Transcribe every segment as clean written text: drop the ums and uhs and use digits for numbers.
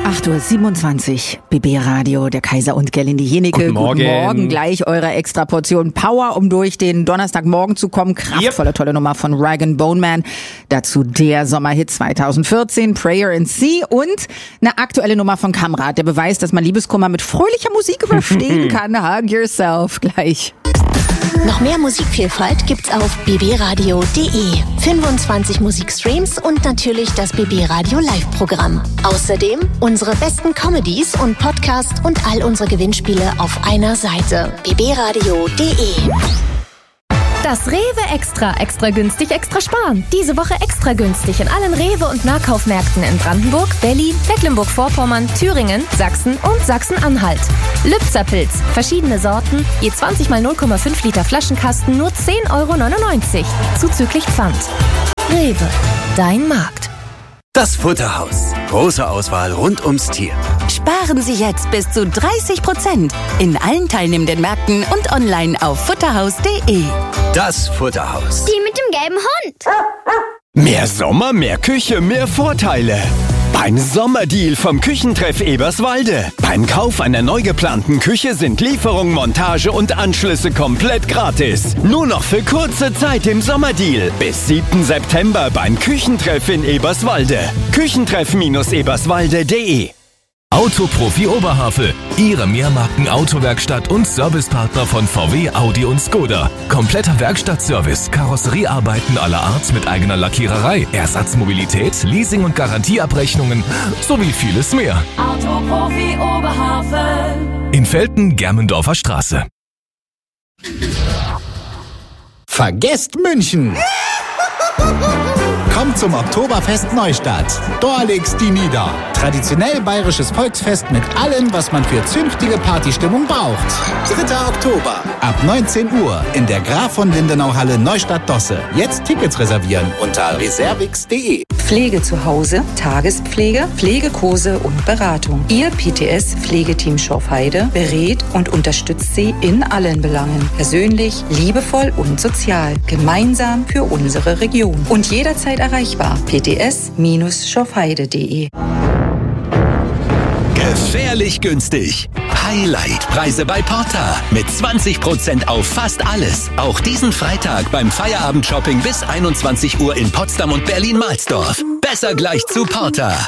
8.27 Uhr, BB Radio, der Kaiser und Gerlinde Jenike. Guten Morgen. Gleich eure extra Portion Power, um durch den Donnerstagmorgen zu kommen. Kraftvolle, tolle Nummer von Rag & Bone Man. Dazu der Sommerhit 2014, Prayer in Sea, und eine aktuelle Nummer von Kamrat, der beweist, dass man Liebeskummer mit fröhlicher Musik überstehen kann. Hug Yourself gleich. Noch mehr Musikvielfalt gibt's auf bbradio.de. 25 Musikstreams und natürlich das BB Radio Live-Programm. Außerdem unsere besten Comedies und Podcasts und all unsere Gewinnspiele auf einer Seite. bbradio.de. Das Rewe Extra günstig, extra sparen. Diese Woche extra günstig in allen Rewe- und Nahkaufmärkten in Brandenburg, Berlin, Mecklenburg-Vorpommern, Thüringen, Sachsen und Sachsen-Anhalt. Lübzer-Pilz, verschiedene Sorten, je 20 mal 0,5 Liter Flaschenkasten, nur 10,99 €, zuzüglich Pfand. Rewe, dein Markt. Das Futterhaus. Große Auswahl rund ums Tier. Sparen Sie jetzt bis zu 30% in allen teilnehmenden Märkten und online auf futterhaus.de. Das Futterhaus. Die mit dem gelben Hund. Mehr Sommer, mehr Küche, mehr Vorteile. Beim Sommerdeal vom Küchentreff Eberswalde. Beim Kauf einer neu geplanten Küche sind Lieferung, Montage und Anschlüsse komplett gratis. Nur noch für kurze Zeit im Sommerdeal. Bis 7. September beim Küchentreff in Eberswalde. Küchentreff-eberswalde.de. Autoprofi Oberhavel, Ihre Mehrmarken-Autowerkstatt und Servicepartner von VW, Audi und Skoda. Kompletter Werkstattservice, Karosseriearbeiten aller Art mit eigener Lackiererei, Ersatzmobilität, Leasing- und Garantieabrechnungen sowie vieles mehr. Autoprofi Oberhavel. In Velten, Germendorfer Straße. Vergesst München! Kommt zum Oktoberfest Neustadt. Da legt's die nieder. Traditionell bayerisches Volksfest mit allem, was man für zünftige Partystimmung braucht. 3. Oktober, ab 19 Uhr in der Graf von Lindenau-Halle Neustadt-Dosse. Jetzt Tickets reservieren unter reservix.de. Pflege zu Hause, Tagespflege, Pflegekurse und Beratung. Ihr PTS-Pflegeteam Schorfheide berät und unterstützt Sie in allen Belangen. Persönlich, liebevoll und sozial. Gemeinsam für unsere Region. Und jederzeit erreichbar. pts-schorfheide.de. Gefährlich günstig. Highlight-Preise bei Porta. Mit 20% auf fast alles. Auch diesen Freitag beim Feierabend-Shopping bis 21 Uhr in Potsdam und Berlin-Mahlsdorf. Besser gleich zu Porta.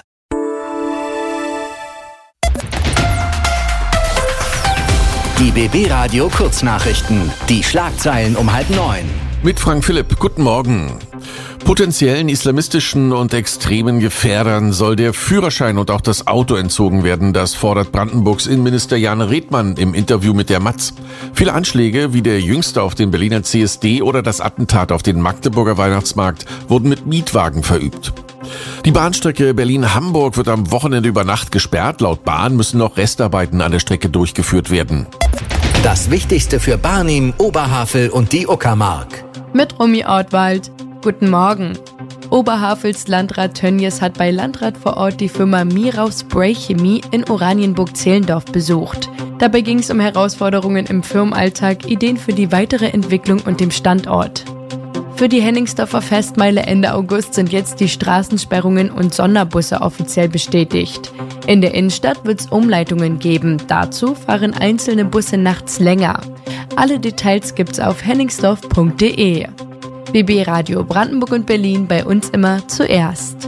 Die BB Radio Kurznachrichten. Die Schlagzeilen um 8:30. Mit Frank Philipp. Guten Morgen. Potenziellen islamistischen und extremen Gefährdern soll der Führerschein und auch das Auto entzogen werden. Das fordert Brandenburgs Innenminister Jan Redmann im Interview mit der Matz. Viele Anschläge, wie der jüngste auf den Berliner CSD oder das Attentat auf den Magdeburger Weihnachtsmarkt, wurden mit Mietwagen verübt. Die Bahnstrecke Berlin-Hamburg wird am Wochenende über Nacht gesperrt. Laut Bahn müssen noch Restarbeiten an der Strecke durchgeführt werden. Das Wichtigste für Barnim, Oberhavel und die Uckermark. Mit Romy Ortwald. Guten Morgen. Oberhavels Landrat Tönnies hat bei Landrat vor Ort die Firma Mirau Spray Chemie in Oranienburg-Zehlendorf besucht. Dabei ging es um Herausforderungen im Firmenalltag, Ideen für die weitere Entwicklung und dem Standort. Für die Henningsdorfer Festmeile Ende August sind jetzt die Straßensperrungen und Sonderbusse offiziell bestätigt. In der Innenstadt wird es Umleitungen geben. Dazu fahren einzelne Busse nachts länger. Alle Details gibt's auf henningsdorf.de. BB Radio Brandenburg und Berlin, bei uns immer zuerst.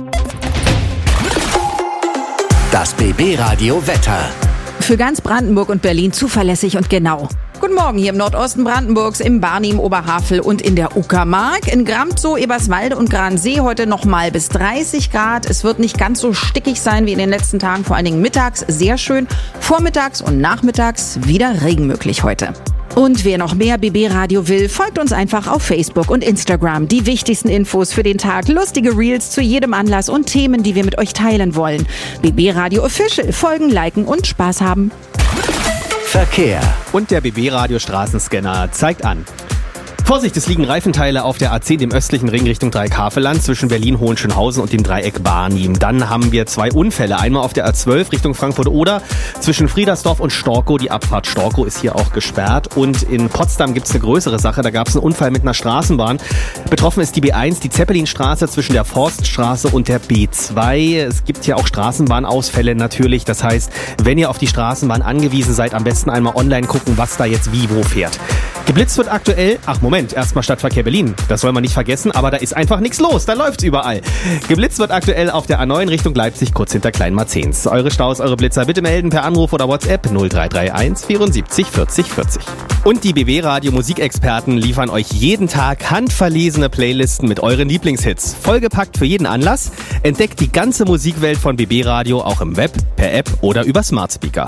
Das BB Radio Wetter. Für ganz Brandenburg und Berlin zuverlässig und genau. Guten Morgen hier im Nordosten Brandenburgs, im Barnim, Oberhavel und in der Uckermark. In Gramzow, Eberswalde und Gransee heute nochmal bis 30 Grad. Es wird nicht ganz so stickig sein wie in den letzten Tagen, vor allen Dingen mittags sehr schön. Vormittags und nachmittags wieder Regen möglich heute. Und wer noch mehr BB Radio will, folgt uns einfach auf Facebook und Instagram. Die wichtigsten Infos für den Tag, lustige Reels zu jedem Anlass und Themen, die wir mit euch teilen wollen. BB Radio Official, folgen, liken und Spaß haben. Verkehr. Und der BB Radio Straßenscanner zeigt an. Vorsicht, es liegen Reifenteile auf der A10 im östlichen Ring Richtung Dreieck-Havelland zwischen Berlin-Hohenschönhausen und dem Dreieck Barnim. Dann haben wir 2 Unfälle. Einmal auf der A12 Richtung Frankfurt-Oder zwischen Friedersdorf und Storkow. Die Abfahrt Storkow ist hier auch gesperrt. Und in Potsdam gibt es eine größere Sache. Da gab es einen Unfall mit einer Straßenbahn. Betroffen ist die B1, die Zeppelinstraße zwischen der Forststraße und der B2. Es gibt hier auch Straßenbahnausfälle natürlich. Das heißt, wenn ihr auf die Straßenbahn angewiesen seid, am besten einmal online gucken, was da jetzt wie wo fährt. Geblitzt wird aktuell, erstmal Stadtverkehr Berlin. Das soll man nicht vergessen, aber da ist einfach nichts los. Da läuft's überall. Geblitzt wird aktuell auf der A9 Richtung Leipzig, kurz hinter Kleinmarzens. Eure Staus, eure Blitzer bitte melden per Anruf oder WhatsApp 0331 74 40 40. Und die BB Radio Musikexperten liefern euch jeden Tag handverlesene Playlisten mit euren Lieblingshits. Vollgepackt für jeden Anlass. Entdeckt die ganze Musikwelt von BB Radio auch im Web, per App oder über Smart Speaker.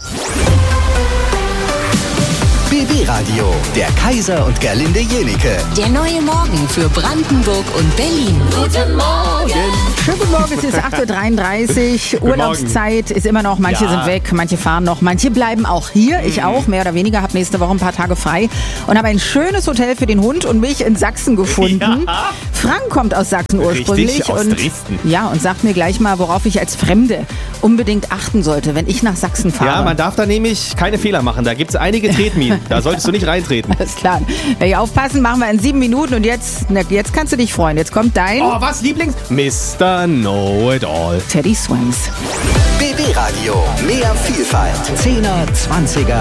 BB Radio, der Kaiser und Gerlinde Jenike. Der neue Morgen für Brandenburg und Berlin. Guten Morgen. Schönen guten Morgen, es ist 8.33 Uhr. Urlaubszeit ist immer noch, manche sind weg, manche fahren noch, manche bleiben auch hier. Ich auch, mehr oder weniger, habe nächste Woche ein paar Tage frei und habe ein schönes Hotel für den Hund und mich in Sachsen gefunden. Ja. Frank kommt aus Sachsen ursprünglich. Richtig, aus Dresden. Ja, und sagt mir gleich mal, worauf ich als Fremde unbedingt achten sollte, wenn ich nach Sachsen fahre. Ja, man darf da nämlich keine Fehler machen. Da gibt es einige Tretminen. Da solltest du nicht reintreten. Alles klar. Ja, aufpassen, machen wir in 7 Minuten und jetzt kannst du dich freuen. Jetzt kommt dein... Oh, was, Lieblings? Mr. Know-It-All. Teddy Swims. BB Radio, mehr Vielfalt. 10er, 20er,